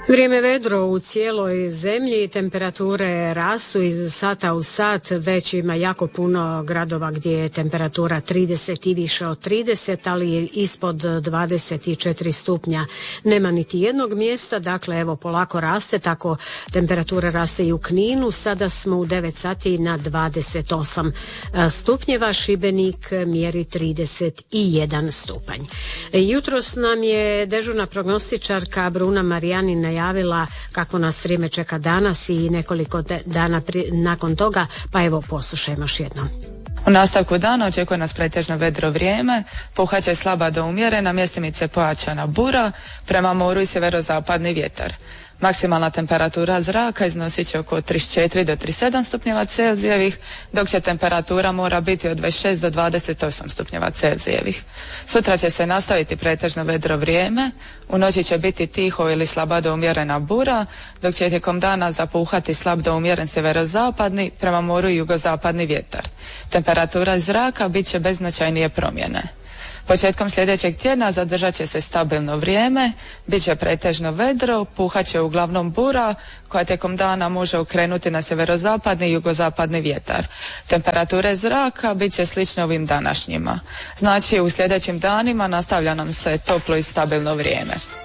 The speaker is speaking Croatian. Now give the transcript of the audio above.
Vrijeme vedro u cijeloj zemlji, temperature rastu iz sata u sat, već ima jako puno gradova gdje je temperatura 30 i više od 30, ali ispod 24 stupnja nema niti jednog mjesta, dakle evo polako raste, tako temperatura raste i u Kninu, sada smo u 9 sati na 28 stupnjeva, Šibenik mjeri 31 stupanj. Jutros nam je dežurna prognostičarka Bruna Marijani najavila kako nas vrijeme čeka danas i nekoliko dana nakon toga, pa evo poslušajmo još jednom. U nastavku dana očekuje nas pretežno vedro vrijeme, puhat slaba do umjerena, mjestimice pojačana bura, prema moru i sjeverozapadni vjetar. Maksimalna temperatura zraka iznosit će oko 34 do 37 stupnjeva Celzijevih, dok će temperatura mora biti od 26 do 28 stupnjeva Celzijevih. Sutra će se nastaviti pretežno vedro vrijeme, u noći će biti tiho ili slaba do umjerena bura, dok će tijekom dana zapuhati slab do umjeren sjeverozapadni, prema moru i jugozapadni vjetar. Temperatura zraka bit će bez značajnije promjene. Početkom sljedećeg tjedna zadržat će se stabilno vrijeme, bit će pretežno vedro, puhat će uglavnom bura koja tijekom dana može okrenuti na sjeverozapadni i jugozapadni vjetar. Temperature zraka bit će slične ovim današnjima. Znači u sljedećim danima nastavlja nam se toplo i stabilno vrijeme.